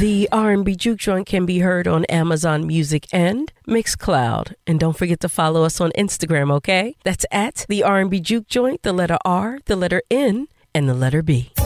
The R&B Juke Joint can be heard on Amazon Music and Mixcloud. And don't forget to follow us on Instagram, okay? That's at the R&B Juke Joint, the letter R, the letter N, and the letter B.